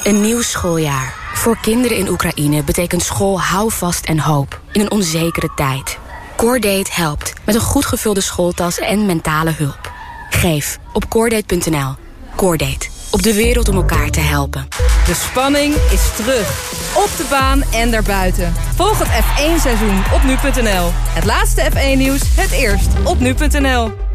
Een nieuw schooljaar. Voor kinderen in Oekraïne betekent school houvast en hoop in een onzekere tijd. Coordate helpt met een goed gevulde schooltas en mentale hulp. Geef op coordate.nl. Coordate. Op de wereld om elkaar te helpen. De spanning is terug. Op de baan en daarbuiten. Volg het F1-seizoen op nu.nl. Het laatste F1-nieuws, het eerst op nu.nl.